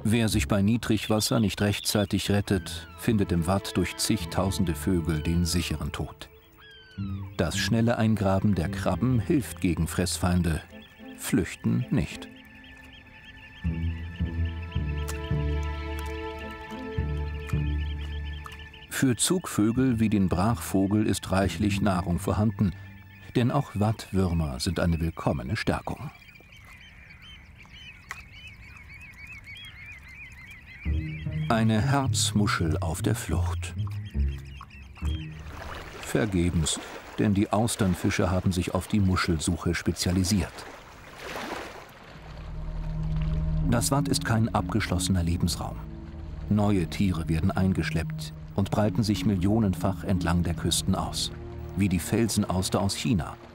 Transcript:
Wer sich bei Niedrigwasser nicht rechtzeitig rettet, findet im Watt durch zigtausende Vögel den sicheren Tod. Das schnelle Eingraben der Krabben hilft gegen Fressfeinde, flüchten nicht. Für Zugvögel wie den Brachvogel ist reichlich Nahrung vorhanden, denn auch Wattwürmer sind eine willkommene Stärkung. Eine Herzmuschel auf der Flucht. Vergebens, denn die Austernfische haben sich auf die Muschelsuche spezialisiert. Das Watt ist kein abgeschlossener Lebensraum. Neue Tiere werden eingeschleppt und breiten sich millionenfach entlang der Küsten aus, wie die Felsenauster aus China